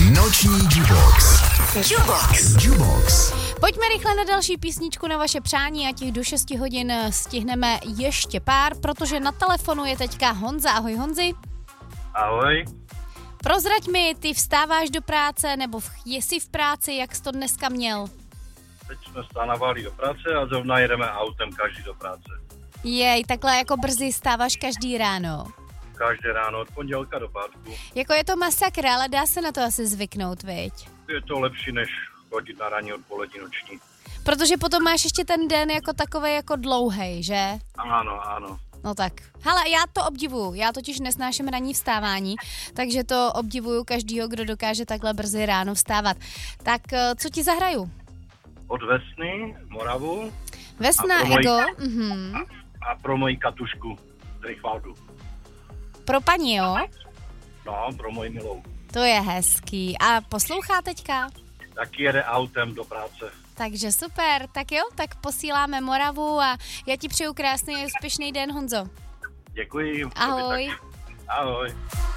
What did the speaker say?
Noční Jubox. Jubox. Pojďme rychle na další písničku na vaše přání a těch do 6 hodin stihneme ještě pár, protože na telefonu je teďka Honza. Ahoj Honzi. Ahoj. Prozrať mi, ty vstáváš do práce nebo jsi v práci, jak jsi to dneska měl? Teď jsme stánavali do práce a zrovna jedeme autem každý do práce. Jej, takhle jako brzy stáváš každý ráno. Každý ráno od pondělka do pátku. Jako je to masakr, ale dá se na to asi zvyknout, viď? Je to lepší, než chodit na ranní odpolední noční. Protože potom máš ještě ten den jako takovej jako dlouhej, že? Ano. No tak. Hele, já to obdivuju. Já totiž nesnáším ranní vstávání, takže to obdivuju každýho, kdo dokáže takhle brzy ráno vstávat. Tak co ti zahraju? Od Vesny, Moravu. Vesna, Ego. A pro moji Katušku, Trichvaldu. Pro paní, jo? No, pro moji milou. To je hezký. A poslouchá teďka? Taky jede autem do práce. Takže super. Tak jo, tak posíláme Moravu a já ti přeju krásný a úspěšný den, Honzo. Děkuji. Ahoj. Ahoj.